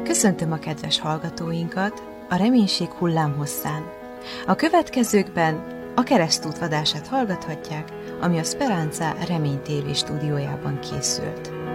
Köszöntöm a kedves hallgatóinkat a Reménység hullámhosszán. A következőkben a Keresztút vadását hallgathatják, ami a Speranza Remény TV stúdiójában készült.